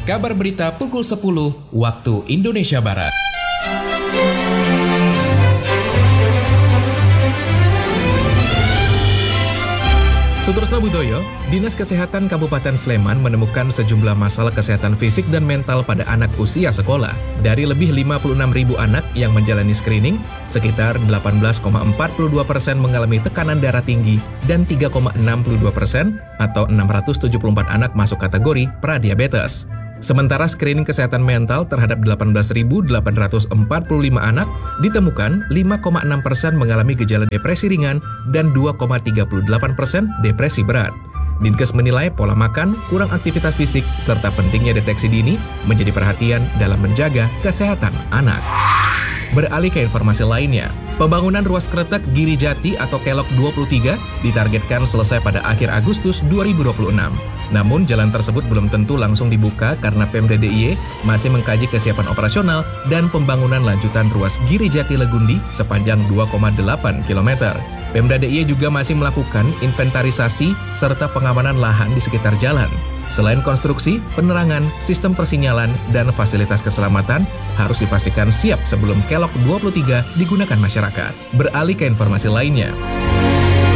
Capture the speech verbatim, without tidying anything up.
Kabar Berita pukul sepuluh waktu Indonesia Barat. Sutrusno Budoyo, Dinas Kesehatan Kabupaten Sleman menemukan sejumlah masalah kesehatan fisik dan mental pada anak usia sekolah. Dari lebih lima puluh enam ribu anak yang menjalani screening, sekitar delapan belas koma empat dua persen mengalami tekanan darah tinggi dan tiga koma enam dua persen atau enam ratus tujuh puluh empat anak masuk kategori pradiabetes. Sementara screening kesehatan mental terhadap delapan belas ribu delapan ratus empat puluh lima anak ditemukan lima koma enam persen mengalami gejala depresi ringan dan dua koma tiga delapan persen depresi berat. Dinkes menilai pola makan, kurang aktivitas fisik, serta pentingnya deteksi dini menjadi perhatian dalam menjaga kesehatan anak. Beralih ke informasi lainnya, pembangunan ruas Kretek Giri Jati atau Kelok dua puluh tiga ditargetkan selesai pada akhir Agustus dua ribu dua puluh enam. Namun jalan tersebut belum tentu langsung dibuka karena Pemda D I Y masih mengkaji kesiapan operasional dan pembangunan lanjutan ruas Giri Jati Legundi sepanjang dua koma delapan kilometer. Pemda D I Y juga masih melakukan inventarisasi serta pengamanan lahan di sekitar jalan. Selain konstruksi, penerangan, sistem persinyalan, dan fasilitas keselamatan harus dipastikan siap sebelum Kelok dua puluh tiga digunakan masyarakat. Beralih ke informasi lainnya.